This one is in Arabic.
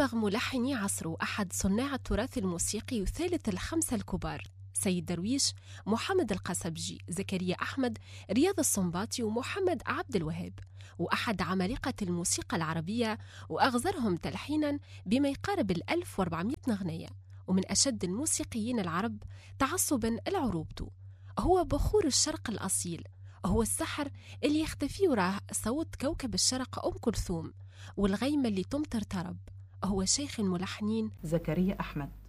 أبرغ ملحني عصره، أحد صناع التراث الموسيقي وثالث الخمسة الكبار: سيد درويش، محمد القصبجي، زكريا أحمد، رياض السنباطي، ومحمد عبد الوهاب، وأحد عمالقة الموسيقى العربية، وأغزرهم تلحينا بما يقارب 1400 نغنية. ومن أشد الموسيقيين العرب تعصبا العروبة، هو بخور الشرق الأصيل، هو السحر اللي يختفي وراه صوت كوكب الشرق أم كلثوم، والغيمة اللي تمطر طرب، هو شيخ الملحنين زكريا أحمد.